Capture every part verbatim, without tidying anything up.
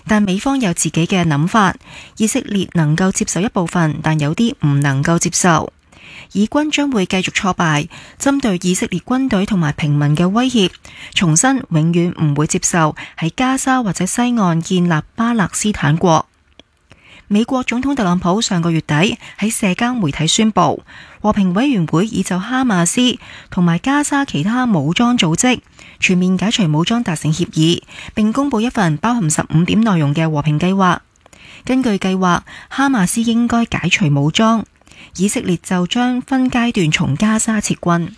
但美方有自己嘅諗法，以色列能夠接受一部分，但有啲唔能夠接受。以軍將會繼續挫敗針對以色列軍隊同埋平民嘅威脅，重申永遠唔會接受喺加沙或者西岸建立巴勒斯坦國。美國總統特朗普上個月底喺社交媒體宣布，和平委員會已就哈馬斯同埋加沙其他武裝組織全面解除武裝達成協議，並公布一份包含十五點內容嘅和平計劃。根據計劃，哈馬斯應該解除武裝，以色列就將分階段從加沙撤軍。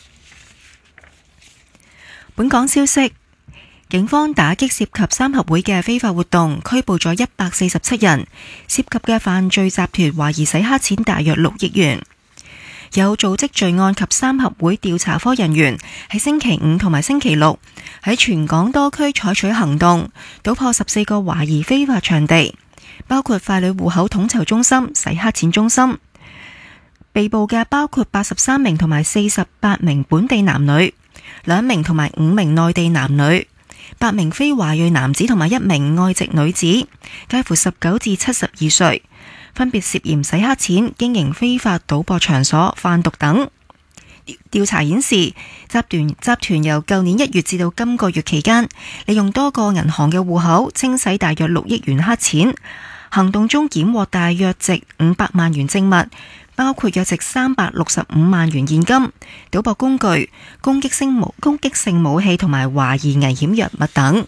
本港消息，警方打擊涉及三合會嘅非法活動，拘捕咗一百四十七人，涉及嘅犯罪集團懷疑洗黑錢大約六億元。有組織罪案及三合會調查科人員喺星期五同埋星期六喺全港多區採取行動，搗破十四個懷疑非法場地，包括傀儡戶口統籌中心、洗黑錢中心。被捕嘅包括八十三名同埋四十八名本地男女，兩名同埋五名內地男女，八名非華裔男子同埋一名外籍女子，介乎十九至七十二歲，分別涉嫌洗黑錢、經營非法賭博場所、販毒等。調查顯示，集團集團由舊年一月至到今個月期間，利用多個銀行嘅戶口清洗大約六億元黑錢。行動中檢獲大約值五百萬元證物，包括約值三百六十五萬元現金、賭博工具、攻擊性武攻擊性武器同埋懷疑危險藥物等。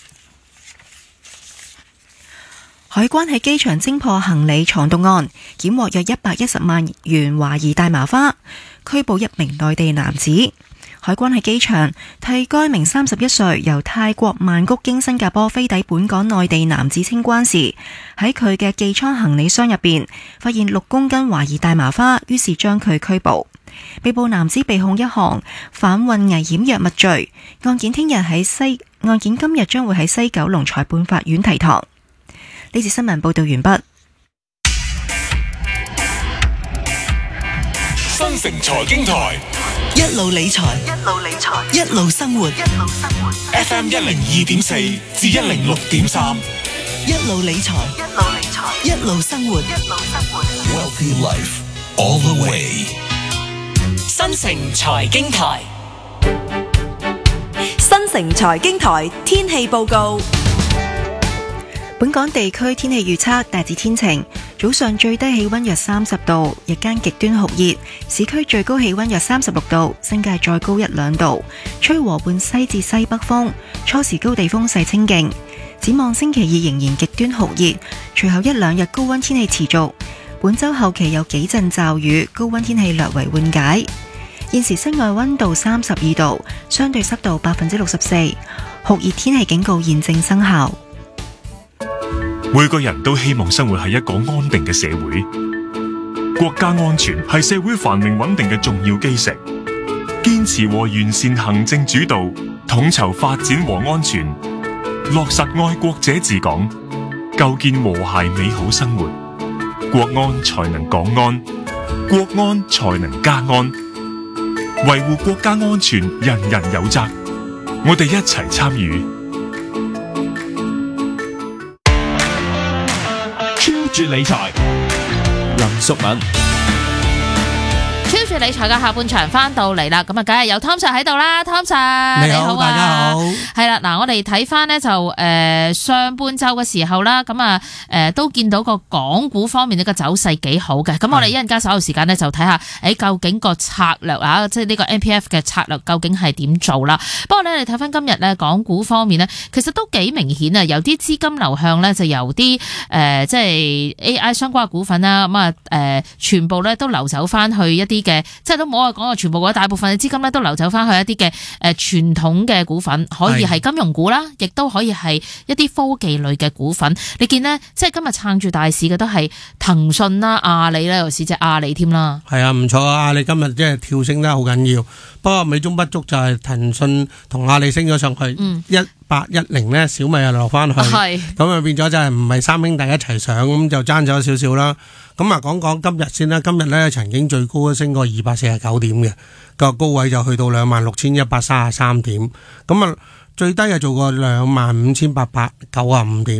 海關喺機場偵破行李藏毒案，檢獲約一百一十萬元懷疑大麻花，拘捕一名內地男子。海關喺機場替該名三十一歲由泰國曼谷經新加坡飛抵本港內地男子清關時，喺佢嘅寄艙行李箱入邊發現六公斤懷疑大麻花，於是將佢拘捕。被捕男子被控一項販運危險藥物罪，案件聽日喺西案件今日將會喺西九龍裁判法院提堂。呢次新聞報道完畢。 新城財經台一路理財，一路理財，一路生活，一路生活。 F M 一零二點四至一零六點三， 一路理財，一路理財，一路生活，一路生活。 Wealthy Life all the way。 新城財經台， 新城財經台天氣報告。 本港地區天氣預測大致天晴，早上最低氣溫約三十度，日間極端酷熱，市區最高氣溫約三十六度，新界再高一兩度，吹和緩西至西北風，初時高地風勢清勁。展望星期二仍然極端酷熱，隨後一兩日高溫天氣持續，本週後期有幾陣驟雨，高溫天氣略為緩解。現時室外溫度三十二度，相對濕度百分之六十四，酷熱天氣警告現正生效。 每個人都希望生活喺一個安定嘅社會，國家安全係社會繁榮穩定嘅重要基石。堅持和完善行政主導，統籌發展和安全，落實愛國者治港，構建和諧美好生活，國安才能港安，國安才能家安。維護國家安全，人人有責。我哋一齊參與。 超絕理財，林淑敏。 超絕理財嘅下半場翻到嚟啦，咁啊，梗係有 Tom Sir 喺度啦 ，Tom Sir， 你好，你好啊、大家好。 係啦，嗱，我哋睇翻呢就誒、呃、上半週嘅時候啦，咁啊誒都見到個港股方面呢個走勢幾好嘅，咁我哋一陣間稍後時間呢就睇下，誒究竟個策略啊，即係呢個 M P F 嘅策略究竟係點做啦？不過咧，你睇翻今日咧港股方面呢，其實都幾明顯啊，有啲資金流向咧就由啲誒、呃、即係 A I 相關嘅股份啦，咁啊誒全部咧都流走翻去一啲嘅，即係都冇話講話全部嘅，大部分嘅資金咧都流走翻去一啲嘅誒傳統嘅股份，可以係金融股啦，亦都可以係一啲科技類嘅股份。你見呢，即係今日撐住大市嘅都係騰訊啦、阿里啦，尤其是隻阿里添啦。 係啊，唔錯啊！阿里今日即係跳升得好緊要，不過美中不足就係騰訊同阿里升咗上去，一八一零咧，小米又落翻去，咁啊變咗就係唔係三兄弟一齊上，咁就爭咗少少啦。咁啊講講今日先啦，今日咧曾經最高都升過二百四十九點嘅，個高位就去到兩萬六千一百三十三點，咁啊最低係做過兩萬五千八百九十五點。